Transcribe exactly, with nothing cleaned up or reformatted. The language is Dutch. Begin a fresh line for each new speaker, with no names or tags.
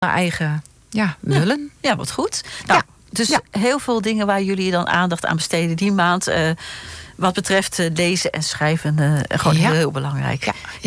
eigen ja, willen.
Ja, ja, wat goed. Nou,
Ja.
Dus
Ja.
heel veel dingen waar jullie dan aandacht aan besteden die maand. Uh, wat betreft uh, lezen en schrijven, uh, gewoon
Ja.
heel, heel belangrijk.
Ja.